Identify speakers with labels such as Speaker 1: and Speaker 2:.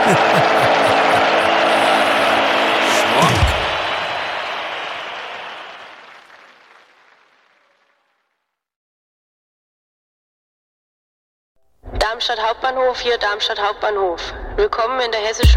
Speaker 1: Darmstadt Hauptbahnhof, hier Darmstadt Hauptbahnhof. Willkommen in der hessischen